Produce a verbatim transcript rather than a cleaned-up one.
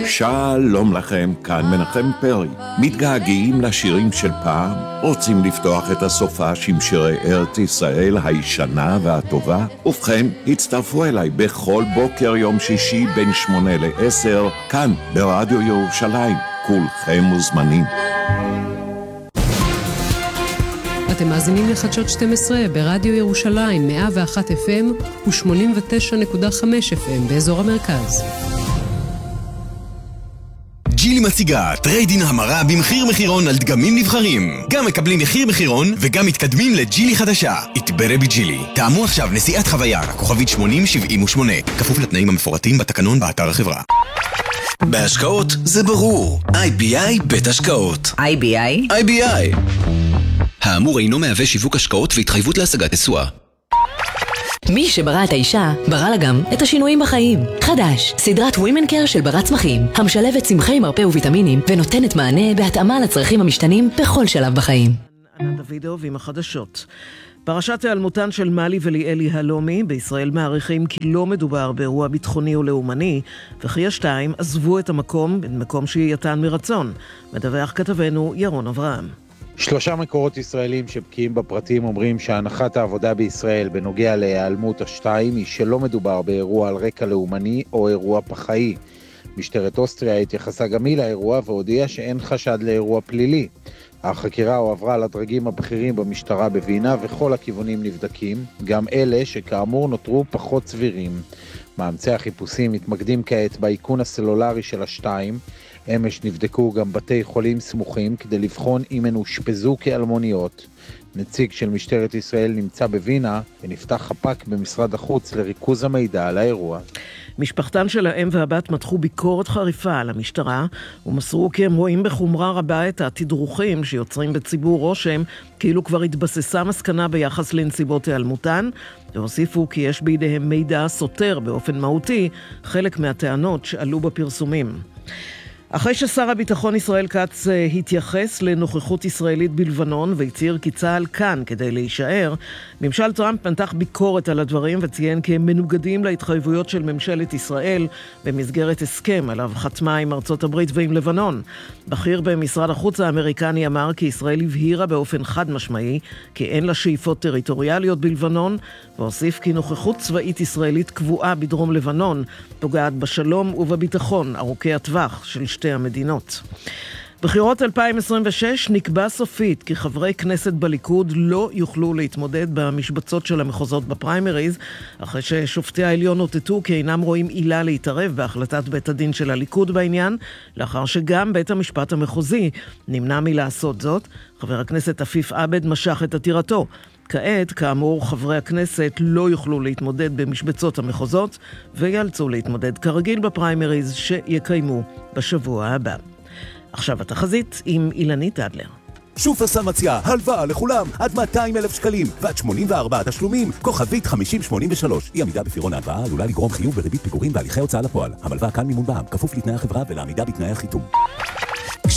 שלום לכם, כאן מנחם פרי. מתגעגעים לשירים של פעם? רוצים לפתוח את הסופש עם שירי ארץ ישראל הישנה והטובה? ובכן, הצטרפו אליי בכל בוקר יום שישי בין שמונה לעשר, כאן ברדיו ירושלים. כולכם מוזמנים. אתם מאזינים לחדשות שתים עשרה ברדיו ירושלים מאה ואחת אף אם ו-שמונים ותשע נקודה חמש אף אם באזור המרכז. ג'ילי מציגה טריידין המרה במחיר מחירון על דגמים נבחרים. גם מקבלים מחיר מחירון וגם מתקדמים לג'ילי חדשה. התברא בג'ילי. טעמו עכשיו נסיעת חוויה, כוכבית שמונים שבעים ושמונה. כפוף לתנאים המפורטים בתקנון באתר החברה. בהשקעות זה ברור. איי בי איי בית השקעות. איי בי איי? איי בי איי. האמור אינו מהווה שיווק השקעות והתחייבות להשגת תשואה. מי שברא את האישה, ברא לה גם את השינויים בחיים. חדש, סדרת Women Care של בר צמחים, המשלבת צמחי מרפא וויטמינים ונותנת מענה בהתאמה לצרכים המשתנים בכל שלב בחיים. ענת דוידוב עם החדשות. פרשת היעלמותן של מלי וליאלי הלומי, בישראל מעריכים כי לא מדובר באירוע ביטחוני או לאומני, וכי השתיים עזבו את המקום, במקום שהייתן מרצון. מדווח כתבנו ירון אברהם. שלושה מקורות ישראלים שבקיאים בפרטים אומרים שהנחת העבודה בישראל בנוגע להיעלמות השתיים היא שלא מדובר באירוע על רקע לאומני או אירוע פח"עי. משטרת אוסטריה התייחסה גם היא לאירוע והודיעה שאין חשד לאירוע פלילי. החקירה הועברה לדרגים הבכירים במשטרה בווינה וכל הכיוונים נבדקים, גם אלה שכאמור נותרו פחות סבירים. מאמצי החיפושים מתמקדים כעת באיכון הסלולרי של השתיים. אמש נבדקו גם בתי חולים סמוכים כדי לבחון אם הן הושפזו כאלמוניות. נציג של משטרת ישראל נמצא בווינה ונפתח חפ"ק במשרד החוץ לריכוז המידע על האירוע. משפחתן של האם והבת מתחו ביקורת חריפה על המשטרה ומסרו כי הם רואים בחומרה רבה את התדרוכים שיוצרים בציבור רושם כאילו כבר התבססה מסקנה ביחס לנסיבות היעלמותן, והוסיפו כי יש בידיהם מידע סותר באופן מהותי חלק מהטענות שעלו בפרסומים. אחרי ששר הביטחון ישראל כץ התייחס לנוכחות ישראלית בלבנון והצהיר כי צה"ל כאן כדי להישאר, ממשל טראמפ מתח ביקורת על הדברים וציין כי הם מנוגדים להתחייבויות של ממשלת ישראל במסגרת הסכם עליו חתמה עם ארצות הברית ועם לבנון. בכיר במשרד החוץ האמריקני אמר כי ישראל הבהירה באופן חד משמעי כי אין לה שאיפות טריטוריאליות בלבנון, והוסיף כי נוכחות צבאית ישראלית קבועה בדרום לבנון פוגעת בשלום ובביטחון ארוכי הטווח של שתי המדינות. בחירות אלפיים עשרים ושש נקבע סופית כי חברי כנסת בליכוד לא יוכלו להתמודד במשבצות של המחוזות בפריימריז, אחרי ששופטי העליון הוטטו כי אינם רואים עילה להתערב בהחלטת בית הדין של הליכוד בעניין, לאחר שגם בית המשפט המחוזי נמנע מלעשות זאת. חבר הכנסת עפיף עבד משך את עתירתו. כעת, כאמור, חברי הכנסת לא יוכלו להתמודד במשבצות המחוזות ויאלצו להתמודד כרגיל בפריימריז שיקיימו בשבוע הבא. עכשיו התחזית עם אילנית אדלר. שופרסל מציעה הלוואה לכולם עד מאתיים אלף שקלים ועד שמונים וארבעה תשלומים, כוכבית חמישים שמונים ושלוש. אי עמידה בפירעון ההלוואה עלולה לגרום חיוב בריבית פיגורים והליכי הוצאה לפועל. המלווה כאן מימון בע"מ, כפוף לתנאי החברה ולעמידה בתנאי החיתום.